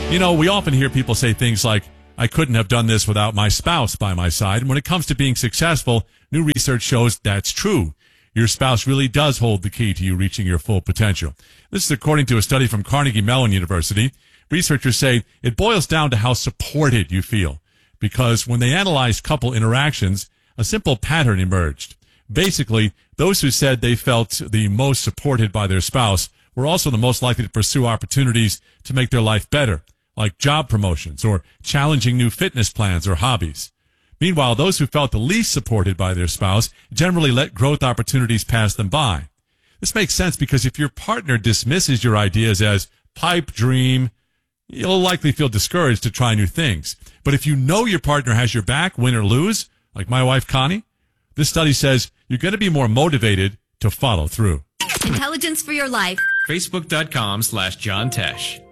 You know, we often hear people say things like, I couldn't have done this without my spouse by my side. And when it comes to being successful, new research shows that's true. Your spouse really does hold the key to you reaching your full potential. This is according to a study from Carnegie Mellon University. Researchers say it boils down to how supported you feel, because when they analyzed couple interactions, a simple pattern emerged. Basically, those who said they felt the most supported by their spouse were also the most likely to pursue opportunities to make their life better, like job promotions or challenging new fitness plans or hobbies. Meanwhile, those who felt the least supported by their spouse generally let growth opportunities pass them by. This makes sense because if your partner dismisses your ideas as pipe dream, you'll likely feel discouraged to try new things. But if you know your partner has your back, win or lose, like my wife Connie, this study says you're going to be more motivated to follow through. Intelligence for your life. Facebook.com/John Tesh.